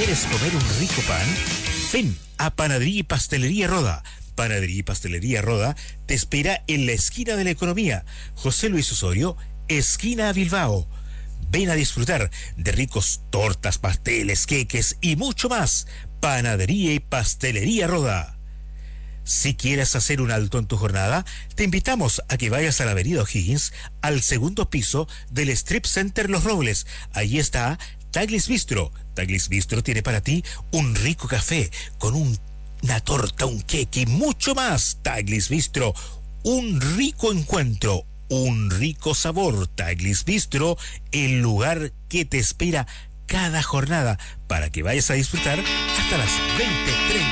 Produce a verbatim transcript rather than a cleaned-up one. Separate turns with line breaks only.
¿Quieres comer un rico pan? Ven a Panadería y Pastelería Roda. Panadería y Pastelería Roda te espera en la esquina de la economía. José Luis Osorio, esquina Bilbao. Ven a disfrutar de ricos tortas, pasteles, queques y mucho más. Panadería y Pastelería Roda. Si quieres hacer un alto en tu jornada, te invitamos a que vayas a la avenida O'Higgins, al segundo piso del Strip Center Los Robles. Ahí está Taglis Bistro. Taglis Bistro tiene para ti un rico café con un, una torta, un queque y mucho más. Taglis Bistro, un rico encuentro, un rico sabor. Taglis Bistro, el lugar que te espera cada jornada para que vayas a disfrutar hasta las veinte treinta.